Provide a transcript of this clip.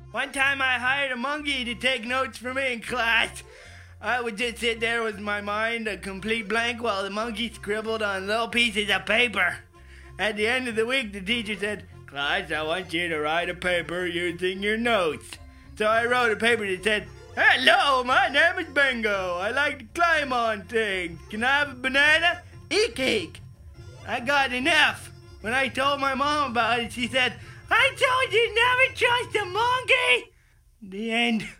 One time I hired a monkey to take notes for me in class. I would just sit there with my mind a complete blank while the monkey scribbled on little pieces of paper. At the end of the week, the teacher said, "Class, I want you to write a paper using your notes." So I wrote a paper that said, "Hello, my name is Bingo. I like to climb on things. Can I have a banana? Eat cake." I got an F. When I told my mom about it, she said, "I told you never trust a monkey." The end.